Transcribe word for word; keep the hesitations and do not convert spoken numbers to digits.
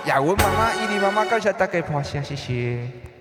雅文妈妈、伊犁妈妈，感谢大家拍摄，谢谢。